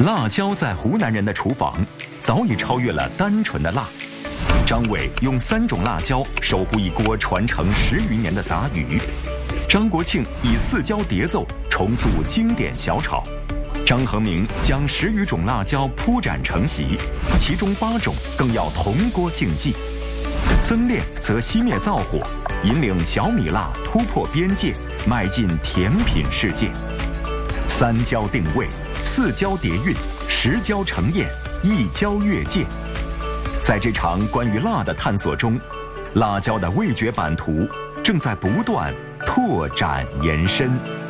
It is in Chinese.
辣椒在湖南人的厨房早已超越了单纯的辣。张伟用3种辣椒守护一锅传承10余年的杂鱼，张国庆以4椒叠奏重塑经典小炒，张恒明将10余种辣椒铺展成席，其中8种更要同锅竞技。曾烈则熄灭灶火，引领小米辣突破边界，迈进甜品世界。3椒定位，4椒叠韵，10椒成宴，1椒越界。在这场关于辣的探索中，辣椒的味觉版图正在不断拓展延伸。